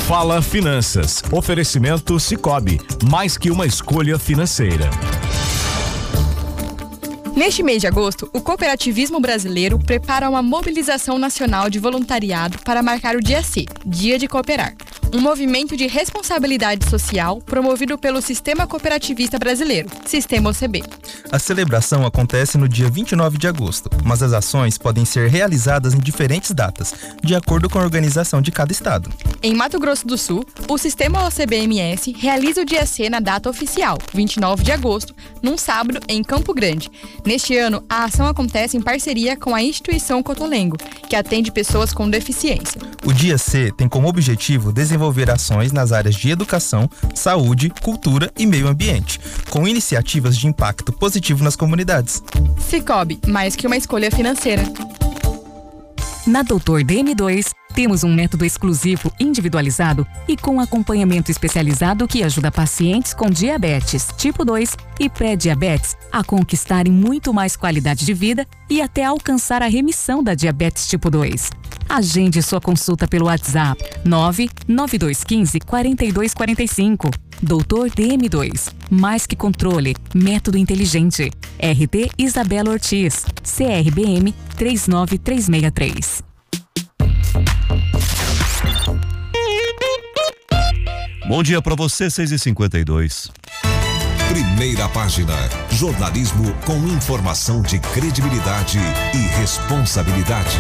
Fala Finanças. Oferecimento Sicoob, mais que uma escolha financeira. Neste mês de agosto, o cooperativismo brasileiro prepara uma mobilização nacional de voluntariado para marcar o Dia C, Dia de Cooperar, um movimento de responsabilidade social promovido pelo Sistema Cooperativista Brasileiro, Sistema OCB. A celebração acontece no dia 29 de agosto, mas as ações podem ser realizadas em diferentes datas, de acordo com a organização de cada estado. Em Mato Grosso do Sul, o Sistema OCB-MS realiza o Dia C na data oficial, 29 de agosto, num sábado em Campo Grande. Neste ano, a ação acontece em parceria com a Instituição Cotolengo, que atende pessoas com deficiência. O Dia C tem como objetivo desenvolver ações nas áreas de educação, saúde, cultura e meio ambiente, com iniciativas de impacto positivo nas comunidades. Sicoob, mais que uma escolha financeira. Na Doutor DM2, temos um método exclusivo, individualizado e com acompanhamento especializado que ajuda pacientes com diabetes tipo 2 e pré-diabetes a conquistarem muito mais qualidade de vida e até alcançar a remissão da diabetes tipo 2. Agende sua consulta pelo WhatsApp 99215 4245. Doutor DM2, mais que controle, método inteligente. RT Isabela Ortiz, CRBM 39363. Bom dia para você, 6h52. Primeira página. Jornalismo com informação de credibilidade e responsabilidade.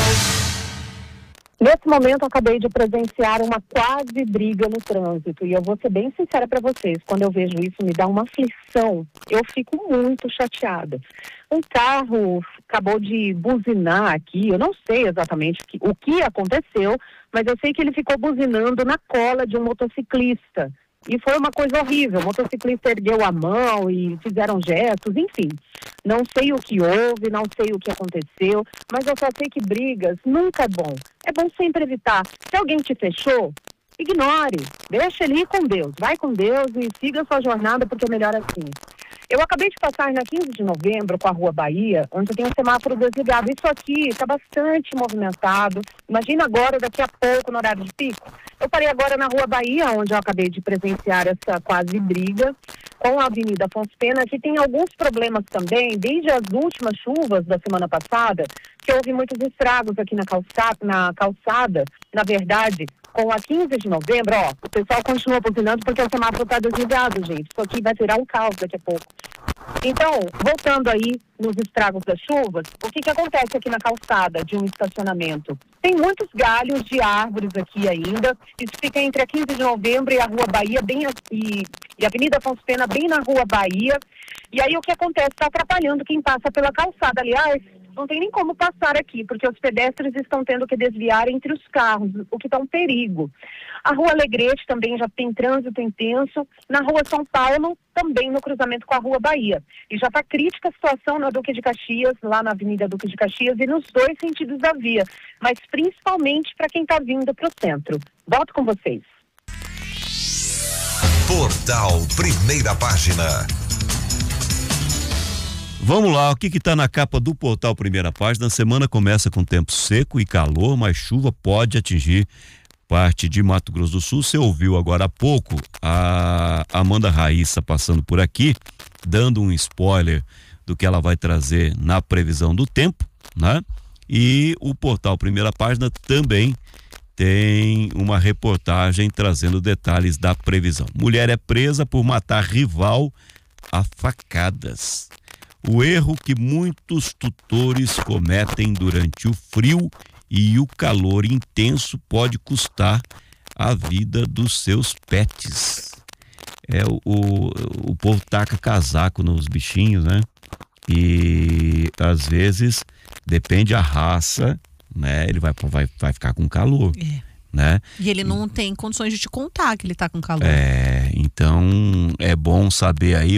Nesse momento, eu acabei de presenciar uma quase briga no trânsito. E eu vou ser bem sincera para vocês. Quando eu vejo isso, me dá uma aflição. Eu fico muito chateada. Um carro acabou de buzinar aqui. Eu não sei exatamente o que aconteceu, mas eu sei que ele ficou buzinando na cola de um motociclista. E foi uma coisa horrível. O motociclista ergueu a mão e fizeram gestos, enfim. Não sei o que houve, não sei o que aconteceu, mas eu só sei que brigas nunca é bom. É bom sempre evitar. Se alguém te fechou, ignore. Deixa ele ir com Deus. Vai com Deus e siga a sua jornada, porque é melhor assim. Eu acabei de passar na 15 de novembro com a Rua Bahia, onde tem um semáforo desligado. Isso aqui está bastante movimentado. Imagina agora, daqui a pouco, no horário de pico. Eu parei agora na Rua Bahia, onde eu acabei de presenciar essa quase briga, com a Avenida Afonso Pena, que tem alguns problemas também, desde as últimas chuvas da semana passada, que houve muitos estragos aqui na calçada, na verdade, com a 15 de novembro, o pessoal continua buzinando porque o semáforo está desligado, gente. Isso aqui vai virar um caos daqui a pouco. Então, voltando aí nos estragos das chuvas, o que acontece aqui na calçada de um estacionamento? Tem muitos galhos de árvores aqui ainda. Isso fica entre a 15 de novembro e a Rua Bahia, e a Avenida Afonso Pena, bem na Rua Bahia. E aí o que acontece? Está atrapalhando quem passa pela calçada. Aliás, não tem nem como passar aqui, porque os pedestres estão tendo que desviar entre os carros, o que está um perigo. A Rua Alegrete também já tem trânsito intenso. Na Rua São Paulo, também no cruzamento com a Rua Bahia. E já está crítica a situação na Duque de Caxias, lá na Avenida Duque de Caxias, e nos dois sentidos da via, mas principalmente para quem está vindo para o centro. Volto com vocês. Portal Primeira Página. Vamos lá, o que está na capa do Portal Primeira Página? A semana começa com tempo seco e calor, mas chuva pode atingir parte de Mato Grosso do Sul. Você ouviu agora há pouco a Amanda Raíssa passando por aqui, dando um spoiler do que ela vai trazer na previsão do tempo, né? E o Portal Primeira Página também tem uma reportagem trazendo detalhes da previsão. Mulher é presa por matar rival a facadas. O erro que muitos tutores cometem durante o frio e o calor intenso pode custar a vida dos seus pets. O povo taca casaco nos bichinhos, né? E às vezes depende a raça, né? Ele vai ficar com calor, né? E ele não tem condições de te contar que ele tá com calor. Então é bom saber aí